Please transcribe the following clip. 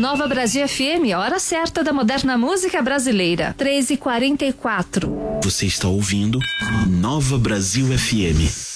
Nova Brasil FM, a hora certa da moderna música brasileira. 3h44. Você está ouvindo Nova Brasil FM.